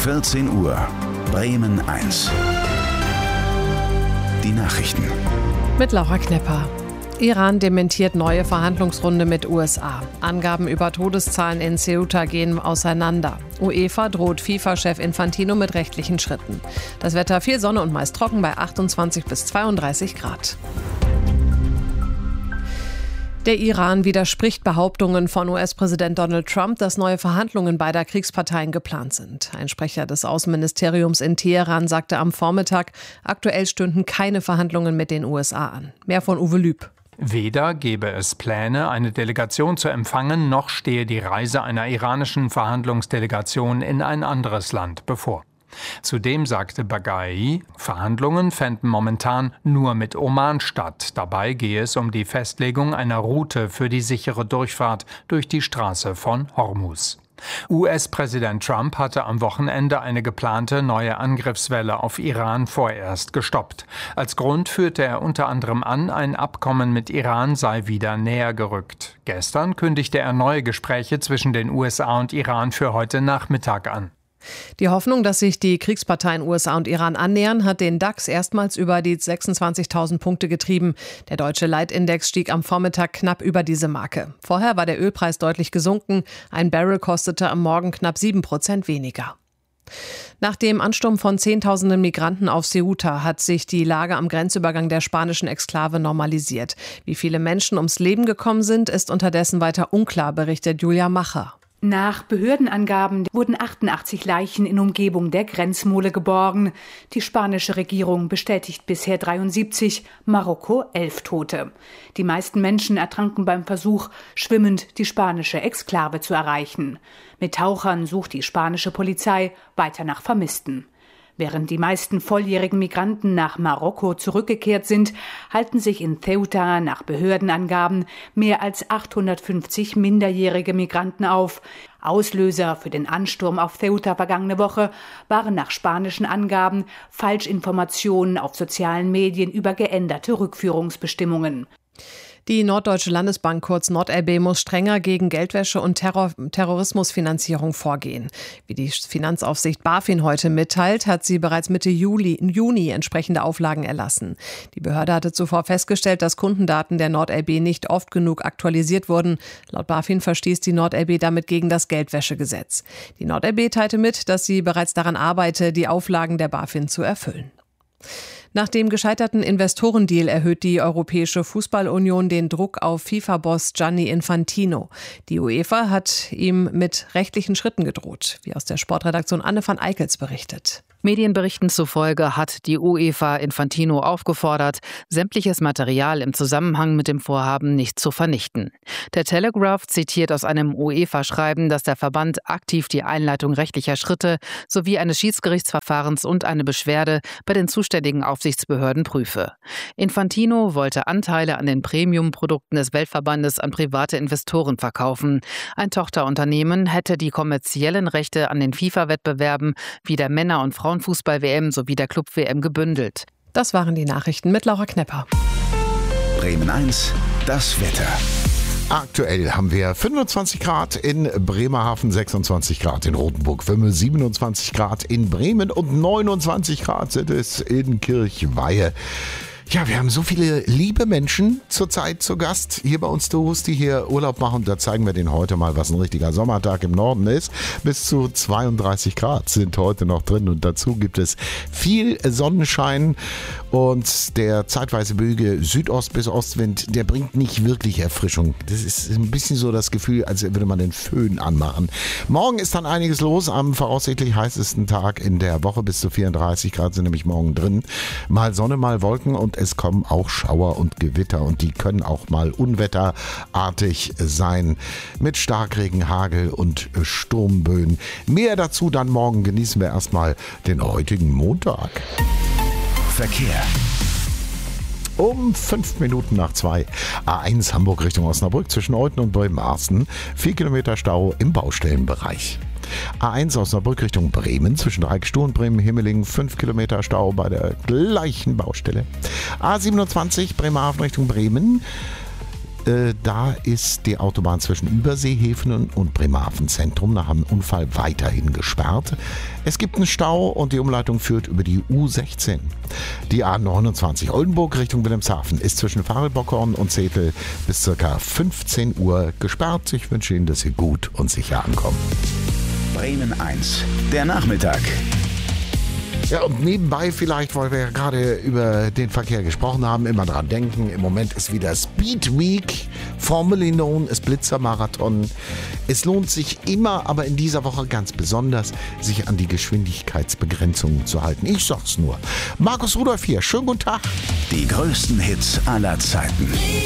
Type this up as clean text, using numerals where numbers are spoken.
14 Uhr, Bremen 1. Die Nachrichten. Mit Laura Knepper. Iran dementiert neue Verhandlungsrunde mit USA. Angaben über Todeszahlen in Ceuta gehen auseinander. UEFA droht FIFA-Chef Infantino mit rechtlichen Schritten. Das Wetter: viel Sonne und meist trocken bei 28 bis 32 Grad. Der Iran widerspricht Behauptungen von US-Präsident Donald Trump, dass neue Verhandlungen beider Kriegsparteien geplant sind. Ein Sprecher des Außenministeriums in Teheran sagte am Vormittag, aktuell stünden keine Verhandlungen mit den USA an. Mehr von Uwe Lüb. Weder gebe es Pläne, eine Delegation zu empfangen, noch stehe die Reise einer iranischen Verhandlungsdelegation in ein anderes Land bevor. Zudem sagte Baghai, Verhandlungen fänden momentan nur mit Oman statt. Dabei gehe es um die Festlegung einer Route für die sichere Durchfahrt durch die Straße von Hormuz. US-Präsident Trump hatte am Wochenende eine geplante neue Angriffswelle auf Iran vorerst gestoppt. Als Grund führte er unter anderem an, ein Abkommen mit Iran sei wieder näher gerückt. Gestern kündigte er neue Gespräche zwischen den USA und Iran für heute Nachmittag an. Die Hoffnung, dass sich die Kriegsparteien USA und Iran annähern, hat den DAX erstmals über die 26.000 Punkte getrieben. Der deutsche Leitindex stieg am Vormittag knapp über diese Marke. Vorher war der Ölpreis deutlich gesunken. Ein Barrel kostete am Morgen knapp 7% weniger. Nach dem Ansturm von Zehntausenden Migranten auf Ceuta hat sich die Lage am Grenzübergang der spanischen Exklave normalisiert. Wie viele Menschen ums Leben gekommen sind, ist unterdessen weiter unklar, berichtet Julia Macher. Nach Behördenangaben wurden 88 Leichen in Umgebung der Grenzmole geborgen. Die spanische Regierung bestätigt bisher 73, Marokko 11 Tote. Die meisten Menschen ertranken beim Versuch, schwimmend die spanische Exklave zu erreichen. Mit Tauchern sucht die spanische Polizei weiter nach Vermissten. Während die meisten volljährigen Migranten nach Marokko zurückgekehrt sind, halten sich in Ceuta nach Behördenangaben mehr als 850 minderjährige Migranten auf. Auslöser für den Ansturm auf Ceuta vergangene Woche waren nach spanischen Angaben Falschinformationen auf sozialen Medien über geänderte Rückführungsbestimmungen. Die Norddeutsche Landesbank, kurz NordLB, muss strenger gegen Geldwäsche und Terrorismusfinanzierung vorgehen. Wie die Finanzaufsicht BaFin heute mitteilt, hat sie bereits Mitte Juni entsprechende Auflagen erlassen. Die Behörde hatte zuvor festgestellt, dass Kundendaten der NordLB nicht oft genug aktualisiert wurden. Laut BaFin verstieß die NordLB damit gegen das Geldwäschegesetz. Die NordLB teilte mit, dass sie bereits daran arbeite, die Auflagen der BaFin zu erfüllen. Nach dem gescheiterten Investorendeal erhöht die Europäische Fußballunion den Druck auf FIFA-Boss Gianni Infantino. Die UEFA hat ihm mit rechtlichen Schritten gedroht, wie aus der Sportredaktion Anne van Eickels berichtet. Medienberichten zufolge hat die UEFA Infantino aufgefordert, sämtliches Material im Zusammenhang mit dem Vorhaben nicht zu vernichten. Der Telegraph zitiert aus einem UEFA-Schreiben, dass der Verband aktiv die Einleitung rechtlicher Schritte sowie eines Schiedsgerichtsverfahrens und eine Beschwerde bei den zuständigen Aufsichtsbehörden prüfe. Infantino wollte Anteile an den Premium-Produkten des Weltverbandes an private Investoren verkaufen. Ein Tochterunternehmen hätte die kommerziellen Rechte an den FIFA-Wettbewerben wie der Männer- und Frauenfußball-WM sowie der Club-WM gebündelt. Das waren die Nachrichten mit Laura Knepper. Bremen 1, das Wetter. Aktuell haben wir 25 Grad in Bremerhaven, 26 Grad in Rothenburg-Wümme, 27 Grad in Bremen und 29 Grad sind es in Kirchweihe. Ja, wir haben so viele liebe Menschen zurzeit zu Gast hier bei uns, die hier Urlaub machen. Da zeigen wir denen heute mal, was ein richtiger Sommertag im Norden ist. Bis zu 32 Grad sind heute noch drin und dazu gibt es viel Sonnenschein und der zeitweise böige Südost- bis Ostwind, der bringt nicht wirklich Erfrischung. Das ist ein bisschen so das Gefühl, als würde man den Föhn anmachen. Morgen ist dann einiges los am voraussichtlich heißesten Tag in der Woche. Bis zu 34 Grad sind nämlich morgen drin. Mal Sonne, mal Wolken und es kommen auch Schauer und Gewitter und die können auch mal unwetterartig sein mit Starkregen, Hagel und Sturmböen. Mehr dazu dann morgen. Genießen wir erstmal den heutigen Montag. Verkehr. Um 5 Minuten nach 2. A1 Hamburg Richtung Osnabrück zwischen Olten und Bremerhaven. 4 Kilometer Stau im Baustellenbereich. A1 Osnabrück Richtung Bremen zwischen Dreieckstuhl und Bremen-Himmelingen 5 Kilometer Stau bei der gleichen Baustelle. A27 Bremerhaven Richtung Bremen Da ist die Autobahn zwischen Überseehäfen und Bremerhaven Zentrum nach einem Unfall weiterhin gesperrt. Es gibt einen Stau und die Umleitung führt über die U16. Die A29 Oldenburg Richtung Wilhelmshaven ist zwischen Farelbockhorn und Zetel bis ca. 15 Uhr gesperrt. Ich wünsche Ihnen, dass Sie gut und sicher ankommen. Bremen 1, der Nachmittag. Ja, und nebenbei vielleicht, weil wir ja gerade über den Verkehr gesprochen haben, immer dran denken, im Moment ist wieder Speed Week, formerly known as Blitzermarathon. Es lohnt sich immer, aber in dieser Woche ganz besonders, sich an die Geschwindigkeitsbegrenzungen zu halten. Ich sag's nur. Markus Rudolph hier, schönen guten Tag. Die größten Hits aller Zeiten.